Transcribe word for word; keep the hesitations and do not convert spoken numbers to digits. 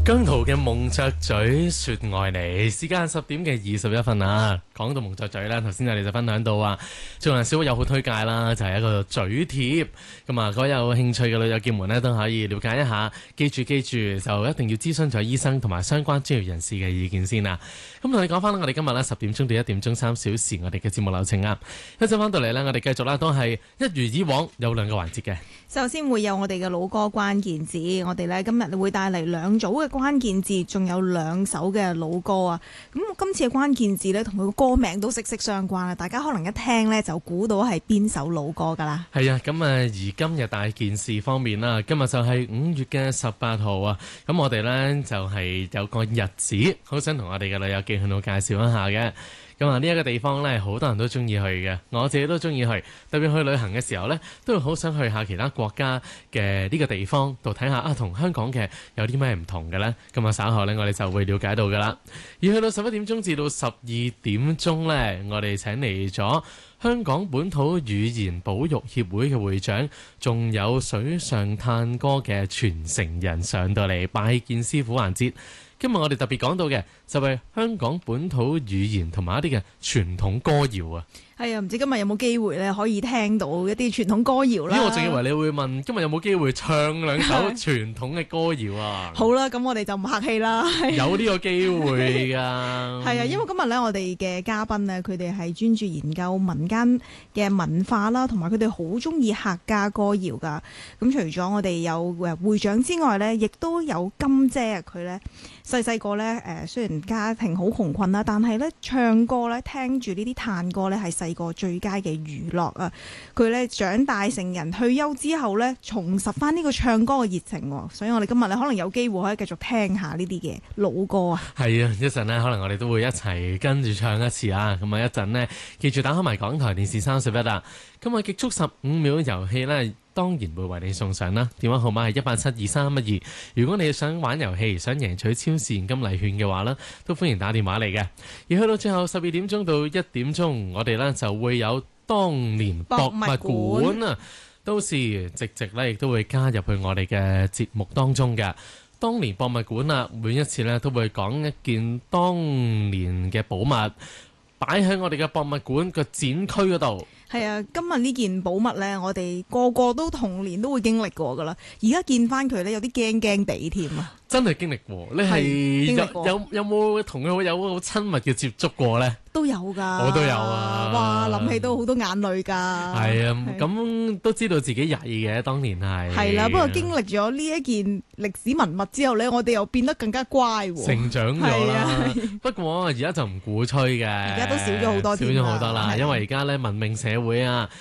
姜濤嘅夢雀嘴說愛你，時間十點嘅二十一分啊！講到夢雀嘴咧，頭先我哋就分享到啊，做人小會有好推介啦，就係、是、一個嘴貼咁啊！各位有興趣嘅女友見門咧，都可以了解一下。記住記住，就一定要諮詢咗醫生同埋相關專業人士嘅意見先啊！咁同你講翻啦，我哋今日咧十點鐘到一點鐘三小時，我哋嘅節目流程啊，一陣翻到嚟咧，我哋繼續啦，都係一如以往有兩個環節嘅。 首先會有我哋嘅老歌關鍵字，我哋咧今日會帶嚟兩組嘅關鍵字，仲有兩首嘅老歌啊！咁今次嘅關鍵字咧，同佢個歌名都息息相關啊！大家可能一聽咧就估到係邊首老歌噶啦。 係啊，咁啊，而今日大件事方面啦，今日就係五月嘅十八號啊！咁我哋咧就係有個日子，好想同我哋嘅女友記去到介紹一下嘅。咁啊，呢一個地方呢，好多人都中意去嘅，我自己都中意去。特別去旅行嘅時候呢，都會好想去下其他國家嘅呢個地方度睇下啊，同香港嘅有啲咩唔同嘅呢？咁啊，稍後呢，我哋就會了解到噶啦。而去到十一點鐘至到十二點鐘呢，我哋請嚟咗香港本土語言保育協會嘅會長，仲有水上探歌嘅傳承人上到嚟拜見師傅環節。今日我哋特別講到嘅就係香港本土語言同埋一啲嘅傳統歌謠啊。 係啊，唔知今日有冇機會咧可以聽到一啲傳統歌謠啦。 咦，我仲以為你會問今日有冇機會唱兩首傳統嘅歌謠啊？ 好啦，咁我哋就唔客氣啦。 有呢個機會㗎。 係啊，因為今日咧我哋嘅嘉賓咧，佢哋係專注研究民間嘅文化啦，同埋佢哋好中意客家歌謠㗎。咁除咗我哋有誒會長之外咧，亦都有金姐啊，佢咧細細個咧誒，雖然家庭好窮困啦，但係咧唱歌咧聽住呢啲嘆歌咧係細個最佳嘅娛樂啊！佢咧長大成人退休之後咧，重拾翻呢個唱歌嘅熱情，所以我哋今日咧可能有機會可以繼續聽下呢啲嘅老歌啊！係啊，一陣呢，可能我哋都會一齊跟住唱一次啊！咁啊，一陣呢，記住打開埋港台電視三十一啊！今日極速十五秒遊戲呢，當然會為你送上啦。電話號碼係一八七二三一二。如果你想玩遊戲，想贏取超市現金禮券嘅話呢，都歡迎打電話嚟嘅。而去到最後十二點鐘到一點鐘，我哋呢就會有當年博物館啊，到時直直呢亦都會加入去我哋嘅節目當中嘅。當年博物館啊，每一次呢都會講一件當年嘅寶物，擺喺我哋嘅博物館個展區嗰度。 係啊，今日呢件寶物呢，我哋個個都童年都會經歷過噶啦。而家見翻佢呢，有啲驚驚地添啊！ 真係經歷過，你係有有有冇同佢有好親密嘅接觸過呢？ 都有㗎， 我都有啊！ 哇，諗起都好多眼淚㗎。係啊，咁都知道自己曳嘅，當年係。係啦，不過經歷咗呢一件歷史文物之後呢，我哋又變得更加乖喎， 成長咗啦。不過而家就唔鼓吹嘅， 而家都少咗好多， 少咗好多啦，因為而家咧文明社會啊。